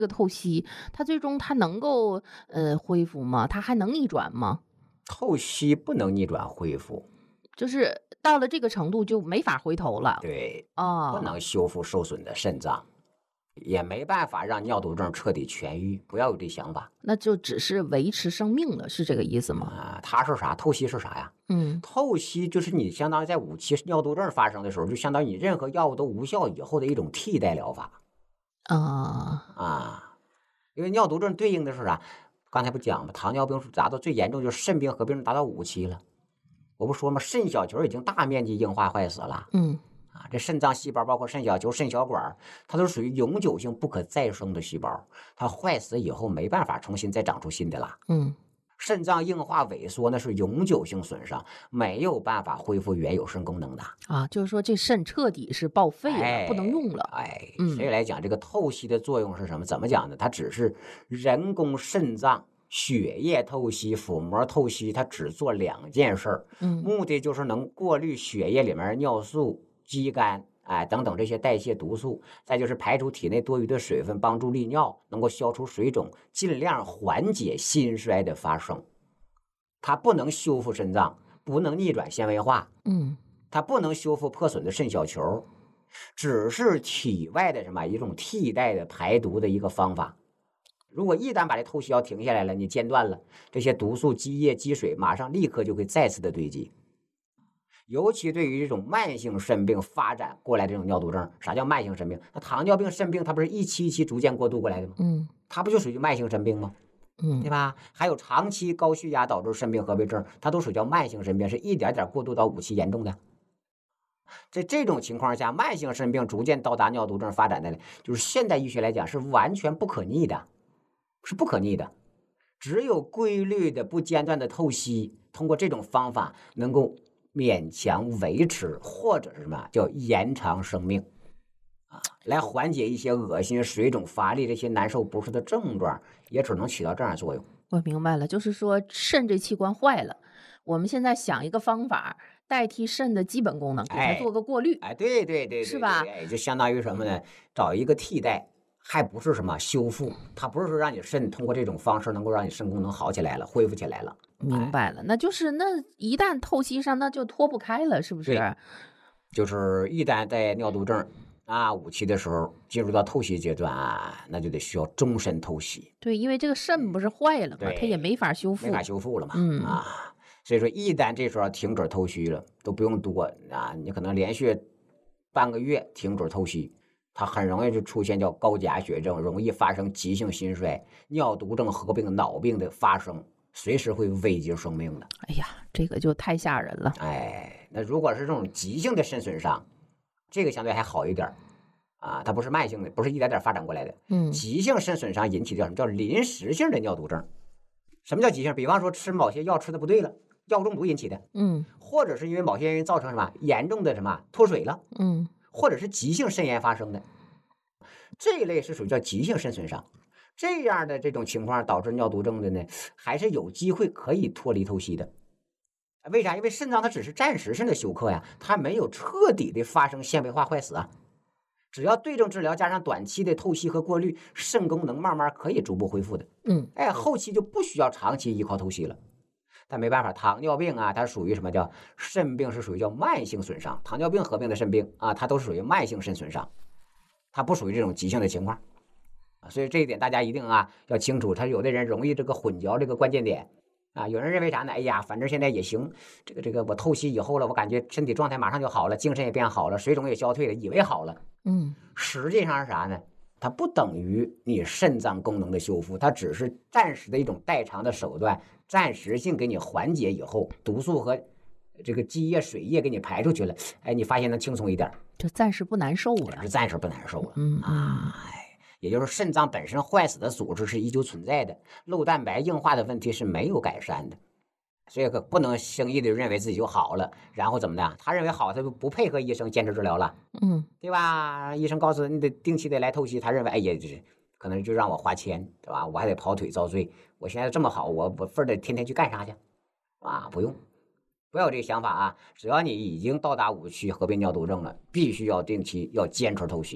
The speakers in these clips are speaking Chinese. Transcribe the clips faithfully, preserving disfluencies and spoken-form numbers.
这个透析，它最终它能够呃恢复吗？它还能逆转吗？ 透析不能逆转恢复， 就是到了这个程度就没法回头了。 对，不哦， 能修复受损的肾脏，也没办法让尿毒症彻底痊愈，不要有这想法那就只是维持生命了，是这个意思吗？ 啊。它是啥？透析是啥呀？ 嗯。 透析就是你相当于在五期尿毒症发生的时候，就相当于你任何药物都无效以后的一种替代疗法啊。 啊。因为尿毒症对应的是啥？刚才不讲吗？糖尿病是达到最严重，就是肾病合并症达到五期了。我不说吗？肾小球已经大面积硬化坏死了。 嗯。 啊，这肾脏细胞包括肾小球、肾小管，它都是属于永久性不可再生的细胞，它坏死以后没办法重新再长出新的了。 嗯。 肾脏硬化萎缩那是永久性损伤，没有办法恢复原有肾功能的。 啊，就是说这肾彻底是报废了， 哎， 不能用了。 哎， 嗯。 所以来讲，这个透析的作用是什么？怎么讲呢？它只是人工肾脏血液透析、腹膜透析，它只做两件事儿， 嗯。 目的就是能过滤血液里面尿素、肌酐。哎，等等这些代谢毒素，再就是排出体内多余的水分，帮助利尿，能够消除水肿，尽量缓解心衰的发生。它不能修复肾脏，不能逆转纤维化， 嗯。 它不能修复破损的肾小球，只是体外的什么一种替代的排毒的一个方法。如果一旦把这透析药停下来了，你间断了，这些毒素积液积水，马上立刻就会再次的堆积。尤其对于这种慢性肾病发展过来这种尿毒症，啥叫慢性肾病？那糖尿病肾病它不是一期一期逐渐过渡过来的吗？ 嗯。 它不就属于慢性肾病吗？ 嗯。 对吧？还有长期高血压导致肾病合并症，它都属于叫慢性肾病，是一点点过渡到五期严重的。在这种情况下，慢性肾病逐渐到达尿毒症发展的，就是现代医学来讲是完全不可逆的，是不可逆的。只有规律的不间断的透析，通过这种方法能够勉强维持，或者是什么叫延长生命啊，来缓解一些恶心、水肿、乏力这些难受不适的症状，也只能起到这样的作用。 我明白了，就是说肾这器官坏了，我们现在想一个方法代替肾的基本功能，给它哎做个过滤。 哎，对对对对对， 是吧？ 哎，就相当于什么呢？找一个替代，还不是什么修复，它不是说让你肾通过这种方式能够让你肾功能好起来了、恢复起来了。 明白了，那就是那一旦透析上，那就脱不开了，是不是？ 对，就是一旦在尿毒症啊五期的时候进入到透析阶段啊，那就得需要终身透析。 对，因为这个肾不是坏了嘛， 对它也没法修复。 没法修复了嘛。 嗯。 啊，所以说一旦这时候停止透析了，都不用多啊，你可能连续半个月停止透析，它很容易就出现叫高钾血症，容易发生急性心衰、尿毒症合并脑病的发生，随时会危及生命的。 哎呀，这个就太吓人了。 哎，那如果是这种急性的肾损伤，这个相对还好一点啊，它不是慢性的，不是一点点发展过来的。 嗯。 急性肾损伤引起的叫什么叫临时性的尿毒症？什么叫急性？比方说吃某些药吃的不对了，药中毒引起的， 嗯。 或者是因为某些原因造成什么严重的什么脱水了， 嗯。 或者是急性肾炎发生的，这一类是属于叫急性肾损伤。这样的这种情况导致尿毒症的呢，还是有机会可以脱离透析的。为啥？因为肾脏它只是暂时性的休克呀，它没有彻底的发生纤维化坏死啊。只要对症治疗加上短期的透析和过滤，肾功能慢慢可以逐步恢复的。 嗯。 哎，后期就不需要长期依靠透析了。但没办法，糖尿病啊，它属于什么叫肾病？是属于叫慢性损伤。糖尿病合并的肾病啊，它都是属于慢性肾损伤，它不属于这种急性的情况。所以这一点大家一定啊要清楚。他有的人容易这个混淆这个关键点啊，有人认为啥呢？哎呀，反正现在也行，这个这个我透析以后了，我感觉身体状态马上就好了，精神也变好了，水肿也消退了，以为好了。 嗯。 实际上是啥呢？它不等于你肾脏功能的修复，它只是暂时的一种代偿的手段，暂时性给你缓解以后，毒素和这个积液、水液给你排出去了，哎，你发现能轻松一点， 就暂时不难受了， 是暂时不难受了。 嗯啊，也就是肾脏本身坏死的组织是依旧存在的，漏蛋白硬化的问题是没有改善的。所以可不能轻易的认为自己就好了，然后怎么的？他认为好，他就不配合医生坚持治疗了， 嗯， 对吧？医生告诉你得定期的来透析，他认为哎呀，这可能就让我花钱，对吧？我还得跑腿遭罪。我现在这么好，我我非得天天去干啥去？啊，不用，不要有这个想法啊！只要你已经到达五期合并尿毒症了，必须要定期要坚持透析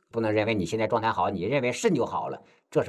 不能认为你现在状态好，你认为肾就好了。